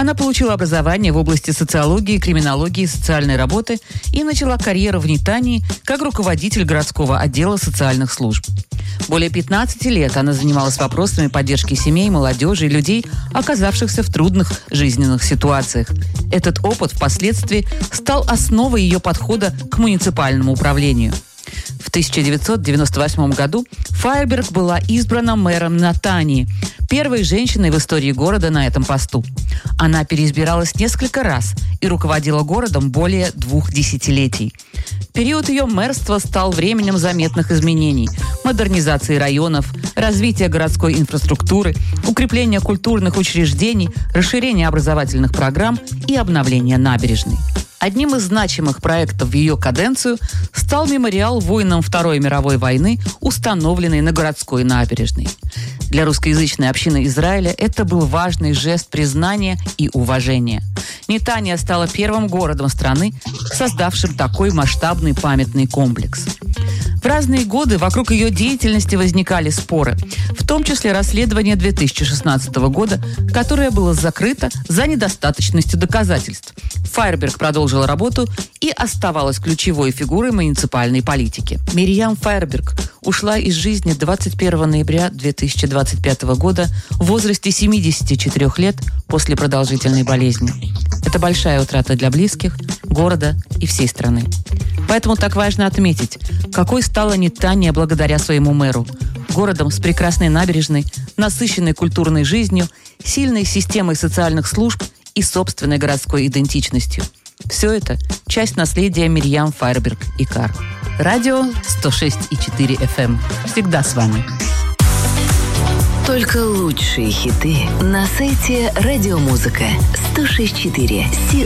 Она получила образование в области социологии, криминологии и социальной работы и начала карьеру в Нетании как руководитель городского отдела социальных служб. Более 15 лет она занималась вопросами поддержки семей, молодежи и людей, оказавшихся в трудных жизненных ситуациях. Этот опыт впоследствии стал основой ее подхода к муниципальному управлению. В 1998 году Файерберг была избрана мэром Нетании, первой женщиной в истории города на этом посту. Она переизбиралась несколько раз и руководила городом более 2 десятилетий. Период ее мэрства стал временем заметных изменений: модернизации районов, развития городской инфраструктуры, укрепления культурных учреждений, расширения образовательных программ и обновления набережной. Одним из значимых проектов в ее каденцию стал мемориал воинам Второй мировой войны, установленный на городской набережной. Для русскоязычной общины Израиля это был важный жест признания и уважения. Нетания стала первым городом страны, создавшим такой масштабный памятный комплекс. В разные годы вокруг ее деятельности возникали споры, в том числе расследование 2016 года, которое было закрыто за недостаточностью доказательств. Файерберг продолжила работу и оставалась ключевой фигурой муниципальной политики. Мирьям Файерберг ушла из жизни 21 ноября 2025 года в возрасте 74 лет после продолжительной болезни. Это большая утрата для близких, города и всей страны. Поэтому так важно отметить, какой стала Нетания благодаря своему мэру. Городом с прекрасной набережной, насыщенной культурной жизнью, сильной системой социальных служб и собственной городской идентичностью. Все это – часть наследия Мирьям Файерберг Икар. Радио 106,4 FM. Всегда с вами. Только лучшие хиты на сайте Радиомузыка 106.4 COM.